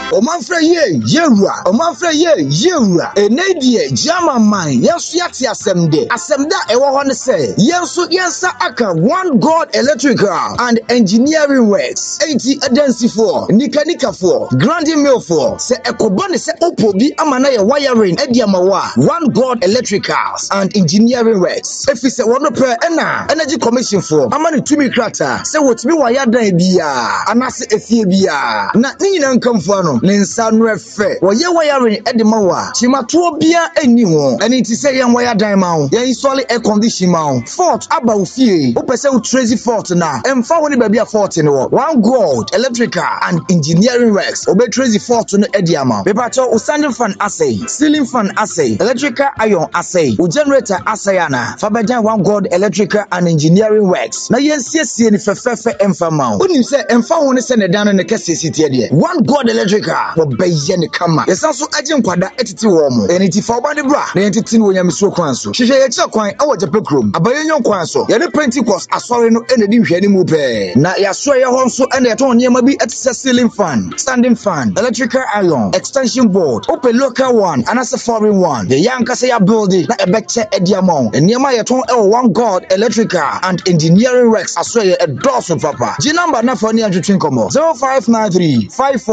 Omanfre ye yewura. Omanfre ye yewura. Enedie jama man. Yensu yati asemde. Asemda ewo hɔ ne sɛ. Yensu yensa aka One God Electrical and Engineering Works. 80 adansi for. Nika for. Grandi mill for. Se ekoba ne se opobi amana ye wiring edi amawa. One God Electricals and Engineering Works. Efi se wono pe ena Energy Commission for. Amani tumi krata. Se wotimi waya dan bia. Anase efie bia. Na nyina nkamfo ano. Ne nsa no efe. Wo ye wiring edi mawa. Chimatuo bia eni ho. Eni ti se yen waya dan ma ho. Yen install air condition ma ho. Fault aba ofie. Wo pese wo trace fault na. Emfa wo ni ba bia fault ni wo. One God Electrical and Engineering Works. Obe trace fault no edi ama. Bepacho o standing fan assay, ceiling fan assay, electrical iron assay, o generator assay ana. Fabajan One God Electrical and Engineering Works. Na yensiesie ni fefefe emfa ma. Onim se emfa ho ne se ne dan ne kese sitie de. One God Electrical wo beye ne kama. Yesanso agye nkwada etiti wo mo. Eni ti fa obade bra. Na yentiti no nyamso kwan so. Hwehwe ye kire kwan awo jepe krom. Abaye nyon kwan so. Ye ne Pentecost asore no enedi hwani mu pe. Na yaso ye ho nso ene yeton niam bi etise ceiling fan, standing fan, electrical iron, extension board, open local one, and as a foreign one. The young Kasaya building, na ebeche ediamon. And Yama Yaton One God Electrical and Engineering Works, I swear a dozen papa. G number na for near Trincomo 0593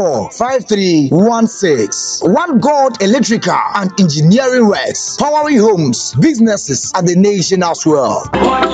545316. One God Electrical and Engineering Works, powering homes, businesses, and the nation as well.